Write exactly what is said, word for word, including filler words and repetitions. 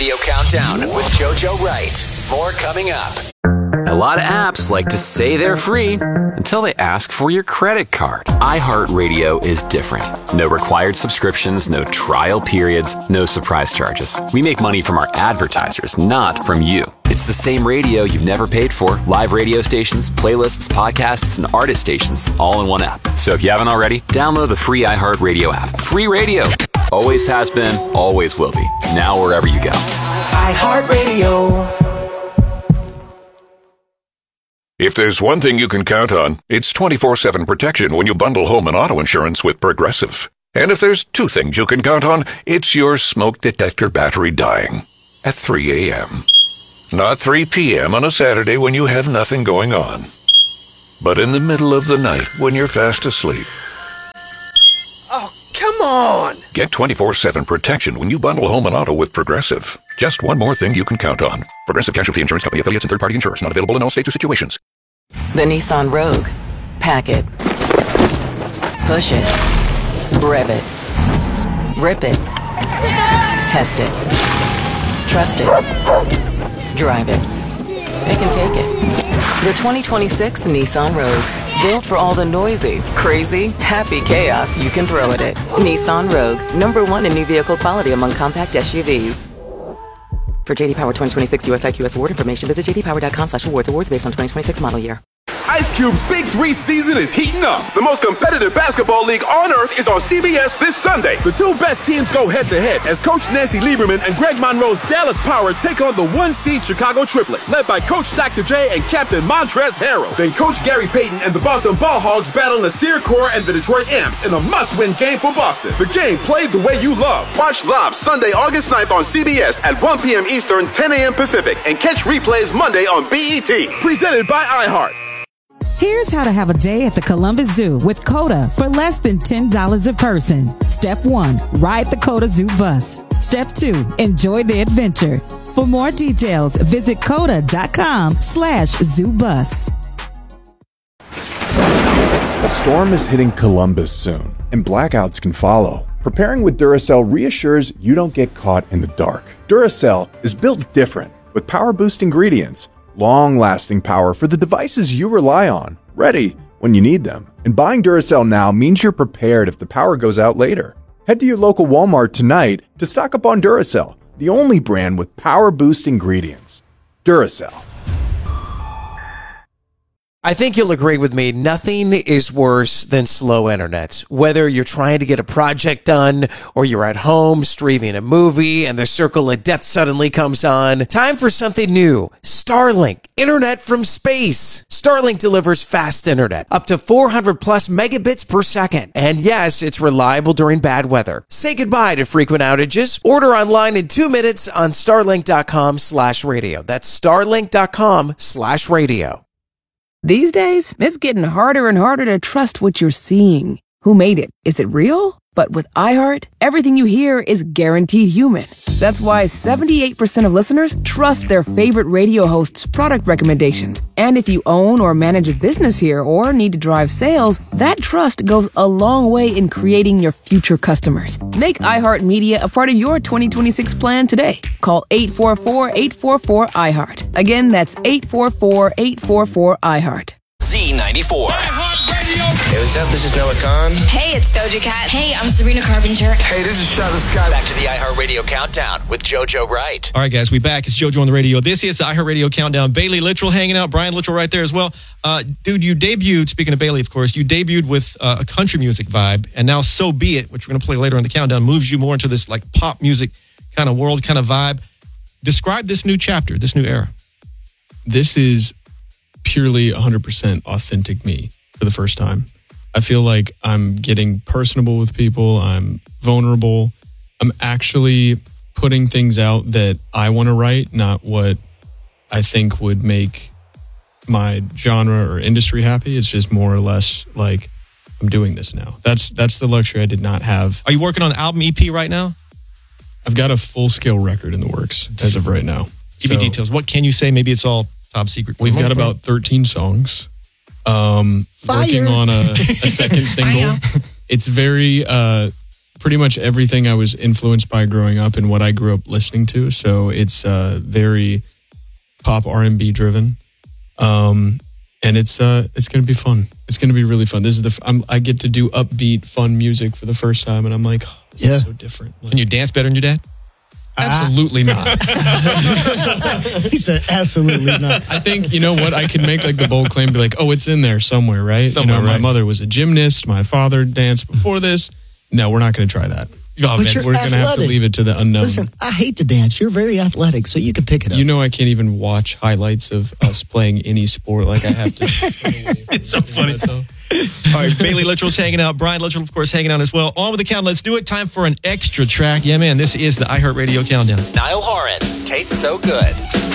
Radio Countdown with JoJo Wright. More coming up. A lot of apps like to say they're free until they ask for your credit card. iHeartRadio is different. No required subscriptions, no trial periods, no surprise charges. We make money from our advertisers, not from you. It's the same radio you've never paid for. Live radio stations, playlists, podcasts, and artist stations all in one app. So if you haven't already, download the free iHeartRadio app. Free radio. Always has been, always will be. Now wherever you go. iHeartRadio. If there's one thing you can count on, it's twenty-four seven protection when you bundle home and auto insurance with Progressive. And if there's two things you can count on, it's your smoke detector battery dying at three a.m. Not three p.m. on a Saturday when you have nothing going on, but in the middle of the night when you're fast asleep. Oh, come on! Get twenty-four seven protection when you bundle home and auto with Progressive. Just one more thing you can count on. Progressive Casualty Insurance Company affiliates and third-party insurers. Not available in all states or situations. The Nissan Rogue. Pack it. Push it. Rev it. Rip it. Test it. Trust it. Drive it. It can take it. The twenty twenty-six Nissan Rogue. Built for all the noisy, crazy, happy chaos you can throw at it. Nissan Rogue. Number one in new vehicle quality among compact S U Vs. For J D Power twenty twenty-six U S I Q S award information, visit j d power dot com slash awards. Awards based on twenty twenty-six model year. Ice Cube's Big Three season is heating up. The most competitive basketball league on earth is on C B S this Sunday. The two best teams go head-to-head as Coach Nancy Lieberman and Greg Monroe's Dallas Power take on the one-seed Chicago Triplets, led by Coach Doctor J and Captain Montrezl Harrell. Then Coach Gary Payton and the Boston Ball Hogs battle Nasir Kaur and the Detroit Amps in a must-win game for Boston. The game played the way you love. Watch live Sunday, August ninth on C B S at one p.m. Eastern, ten a.m. Pacific, and catch replays Monday on B E T. Presented by iHeart. Here's how to have a day at the Columbus Zoo with COTA for less than ten dollars a person. Step one, ride the COTA Zoo bus. Step two, enjoy the adventure. For more details, visit COTA.com slash zoo bus. A storm is hitting Columbus soon, and blackouts can follow. Preparing with Duracell reassures you don't get caught in the dark. Duracell is built different with power boost ingredients. Long-lasting power for the devices you rely on, ready when you need them. And buying Duracell now means you're prepared if the power goes out later. Head to your local Walmart tonight to stock up on Duracell, the only brand with power boost ingredients. Duracell. I think you'll agree with me, nothing is worse than slow internet. Whether you're trying to get a project done or you're at home streaming a movie and the circle of death suddenly comes on, time for something new. Starlink, internet from space. Starlink delivers fast internet, up to four hundred plus megabits per second. And yes, it's reliable during bad weather. Say goodbye to frequent outages. Order online in two minutes on starlink.com slash radio. That's starlink.com slash radio. These days, it's getting harder and harder to trust what you're seeing. Who made it? Is it real? But with iHeart, everything you hear is guaranteed human. That's why seventy-eight percent of listeners trust their favorite radio hosts' product recommendations. And if you own or manage a business here or need to drive sales, that trust goes a long way in creating your future customers. Make iHeartMedia a part of your twenty twenty-six plan today. Call eight four four, eight four four, iHeart. Again, that's eight four four, eight four four, iHeart. Z ninety-four. Hey, what's up? This is Noah Khan. Hey, it's Doja Cat. Hey, I'm Sabrina Carpenter. Hey, this is Travis Scott. Back to the iHeartRadio Countdown with JoJo Wright. All right, guys, we back. It's JoJo on the radio. This is the iHeartRadio Countdown. Bailey Littrell hanging out. Brian Littrell right there as well. Uh, dude, you debuted, speaking of Bailey, of course, you debuted with uh, a country music vibe, and now So Be It, which we're going to play later in the countdown, moves you more into this like pop music kind of world, kind of vibe. Describe this new chapter, this new era. This is purely one hundred percent authentic me for the first time. I feel like I'm getting personable with people. I'm vulnerable. I'm actually putting things out that I want to write, not what I think would make my genre or industry happy. It's just more or less like I'm doing this now. That's that's the luxury I did not have. Are you working on an album E P right now? I've got a full-scale record in the works as of right now. Give me so, details. What can you say? Maybe it's all top secret. We've got about thirteen songs. Um, working on a, a second single. It's very uh, pretty much everything I was influenced by growing up and what I grew up listening to. So it's uh, very pop R and B driven. Um, and it's uh, it's going to be fun. It's going to be really fun. This is the I'm, I get to do upbeat, fun music for the first time, and I'm like, oh, this Yeah. is so different. Like, Can you dance better than your dad? absolutely not. He said, absolutely not. I think, you know what, I could make like the bold claim, be like, oh, it's in there somewhere, right? Somewhere, you know, my right. mother was a gymnast. My father danced before this. No, we're not going to try that. Oh, But man. you're We're going to have to athletic. leave it to the unknown. Listen, I hate to dance. You're very athletic, so you can pick it up. You know, I can't even watch highlights of us playing any sport. Like I have to. It's so funny. All right, Bailey Littrell's hanging out. Brian Littrell, of course, hanging out as well. On with the count. Let's do it. Time for an extra track. Yeah, man, this is the iHeartRadio Countdown. Niall Horan tastes so good.